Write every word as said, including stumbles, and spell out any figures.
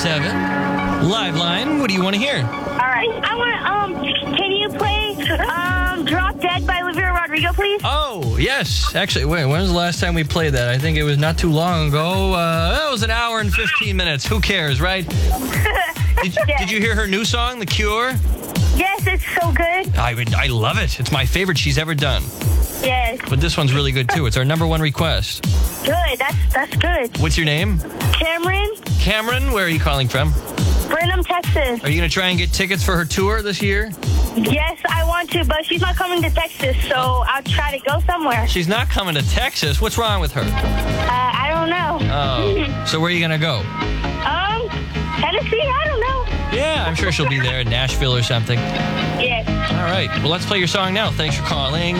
seven. Live line, what do you want to hear? All right. I want, um, can you play um, Drop Dead by Olivia Rodrigo, please? Oh, yes. Actually, wait, when was the last time we played that? I think it was not too long ago. Uh, that was an hour and fifteen minutes. Who cares, right? Did, Yes. did you hear her new song, The Cure? Yes, it's so good. I would, I love it. It's my favorite she's ever done. Yes. But this one's really good, too. It's our number one request. Good. That's that's good. What's your name? Cameron, Cameron, where are you calling from? Brenham, Texas. Are you going to try and get tickets for her tour this year? Yes, I want to, but she's not coming to Texas, so I'll try to go somewhere. She's not coming to Texas. What's wrong with her? Uh, I don't know. Oh, so where are you going to go? Um, Tennessee? I don't know. Yeah, I'm sure she'll be there in Nashville or something. Yes. All right. Well, let's play your song now. Thanks for calling.